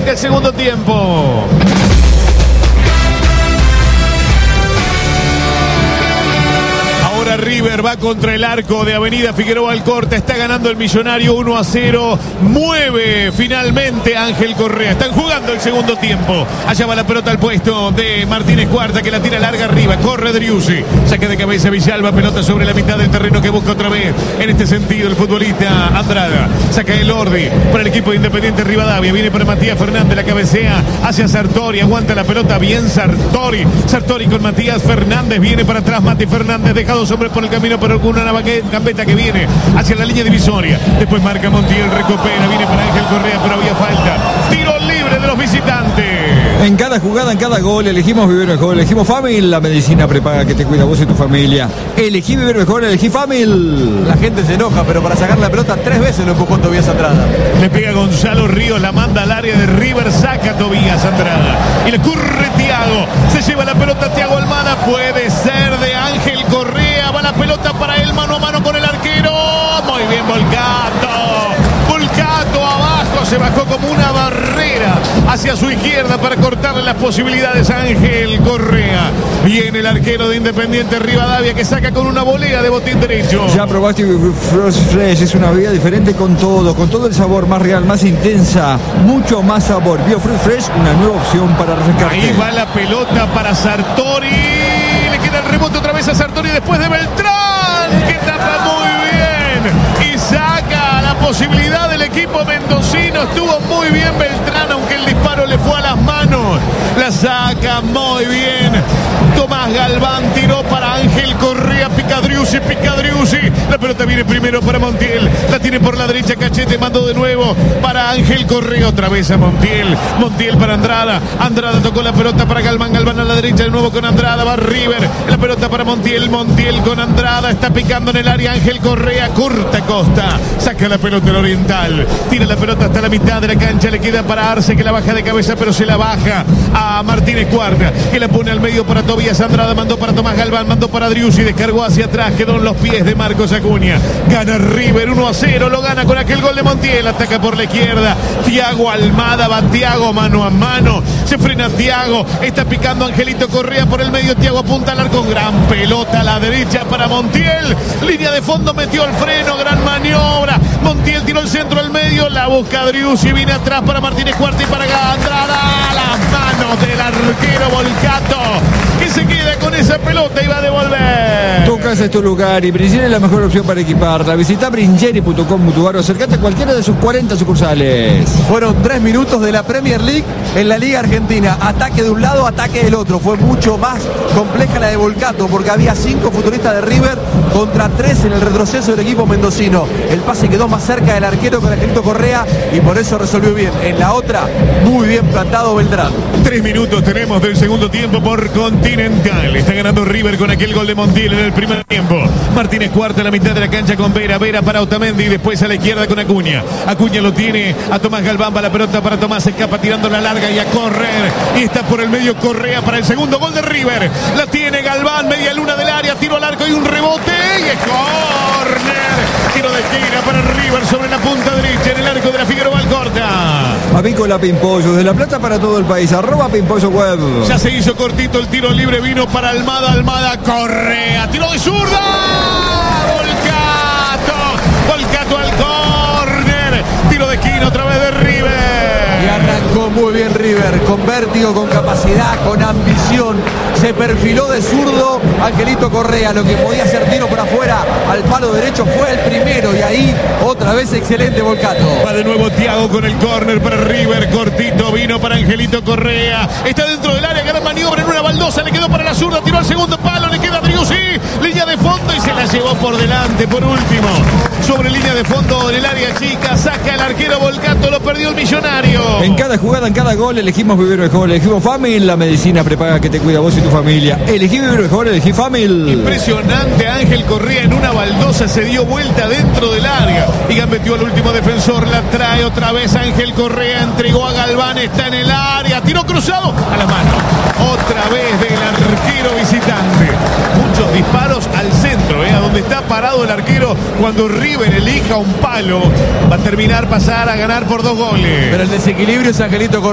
El segundo tiempo. Ahora River va contra el arco de Avenida Figueroa Alcorta. Está ganando el Millonario 1-0. Mueve finalmente Ángel Correa. Están jugando el segundo tiempo. Allá va la pelota al puesto de Martínez Cuarta, que la tira larga arriba. Corre Driussi. Saque de cabeza Villalba. Pelota sobre la mitad del terreno que busca otra vez. En este sentido el futbolista Andrada. Saca el Ordi para el equipo de Independiente Rivadavia. Viene para Matías Fernández. La cabecea hacia Sartori. Aguanta la pelota bien Sartori. Sartori con Matías Fernández. Viene para atrás Mati Fernández. Dejado sobre por el camino, pero con una gambeta que viene hacia la línea divisoria. Después marca Montiel, recupera, viene para Ángel Correa, pero había falta. Tiro libre de los visitantes. En cada jugada, en cada gol, elegimos vivir mejor, elegimos Famil, la medicina prepaga que te cuida vos y tu familia. Elegí vivir mejor, elegí Famil. La gente se enoja, pero para sacar la pelota 3 veces lo empujó Tobías Andrada. Le pega Gonzalo Ríos, la manda al área de River, saca Tobías Andrada. Y le curre Thiago, se lleva la pelota Thiago Almada, puede ser de Ángel Correa, va la pelota para él, mano a mano con el arquero. Muy bien Volcato. Volcato abajo, se bajó como una barrera hacia su izquierda para cortarle las posibilidades a Ángel Correa. Viene el arquero de Independiente Rivadavia que saca con una volea de botín derecho. Ya probaste Frost Fresh, es una bebida diferente con todo el sabor más real, más intensa, mucho más sabor. Biofruit Fresh, una nueva opción para refrescarte. Ahí va la pelota para Sartori. Le queda el rebote otra vez a Sartori después de Beltrán, que tapa muy bien y saca la posibilidad del equipo mendocino. Estuvo muy bien Beltrán, aunque el disparo le fue a las manos. La saca muy bien Tomás Galván, tiró para Ángel Correa, pica Driussi. La pelota viene primero para Montiel, la tiene por la derecha Cachete, mandó de nuevo para Ángel Correa, otra vez a Montiel para Andrada. Andrada tocó la pelota para Galván a la derecha de nuevo con Andrada, va River, la pelota para Montiel con Andrada, está picando en el área Ángel Correa, corta Costa, saca la pelota el Oriental, tira la pelota hasta la mitad de la cancha, le queda para Arce que la baja de cabeza pero se la baja a Martínez Cuarta, que la pone al medio para Tobías Andrada, mandó para Tomás Galván, mandó para Driussi, descargó hacia atrás, quedó en los pies de Marcos Acuña. Gana River 1-0, lo gana con aquel gol de Montiel, ataca por la izquierda, Thiago Almada, va Thiago mano a mano, se frena Thiago, está picando Angelito Correa por el medio, Thiago apunta al arco, gran pelota a la derecha para Montiel, línea de fondo, metió el freno, gran maniobra, Montiel tiró el centro al medio, la busca Driussi, viene atrás para Martínez Cuarta y para Andrada, las manos del arquero Volcato, que se queda con esa pelota y va a devolver. Tu casa es tu lugar y Bringeri es la mejor opción para equiparla. Visita bringeri.com.ar o acercate a cualquiera de sus 40 sucursales. Fueron 3 minutos de la Premier League en la Liga Argentina. Ataque de un lado, ataque del otro. Fue mucho más compleja la de Volcato porque había 5 futbolistas de River contra 3 en el retroceso del equipo mendocino. El pase quedó más cerca del arquero con Angelito Correa y por eso resolvió bien. En la otra, muy bien plantado Beltrán. 3 minutos tenemos del segundo tiempo por Continental. Está ganando River con aquel gol de Montiel en el primer tiempo. Martínez Cuarta en la mitad de la cancha con Vera para Otamendi, después a la izquierda con Acuña. Acuña lo tiene a Tomás Galván, va la pelota para Tomás, escapa tirando la larga y a correr. Y está por el medio Correa para el segundo gol de River. La tiene Galván, media luna del área, tiro al arco y un rebote y es córner. Tiro de esquina para River sobre la punta derecha en el arco de la Figueroa Alcorta. Avícola Pimpollo, de La Plata para todo el país, @Pimpollo Web. Ya se hizo cortito el tiro libre, vino para Almada, Correa, tiro de zurda, Volcato al córner, tiro de esquina otra vez de River. Y arrancó muy bien River, con vértigo, con capacidad, con ambición. Se perfiló de zurdo Angelito Correa, lo que podía hacer tiro por afuera al palo derecho fue el primero y ahí otra vez excelente Volcato. Va de nuevo Thiago con el córner para River, cortito, vino para Angelito Correa, está dentro del área, gran maniobra en una baldosa, le quedó para la zurda, tiró al segundo palo, le queda a Driussi, línea de fondo y se la llevó por delante, por último, sobre línea de fondo en el área chica, saca el arquero Volcato, lo perdió el Millonario. En cada jugada, en cada gol, elegimos vivir mejor, elegimos Famil, la medicina prepaga que te cuida vos y tu familia. Elegí vivir mejor, elegí Famil. Impresionante, Ángel Correa en una baldosa se dio vuelta dentro del área y gambeteó al último defensor, la trae otra vez Ángel Correa, entregó a Galván, está en el área, tiró cruzado a la mano, otra vez del arquero visitante. Muchos disparos al centro, a donde está parado el arquero. Cuando River elija un palo, va a terminar pasar a ganar por 2 goles. Pero el desequilibrio es Angelito Correa.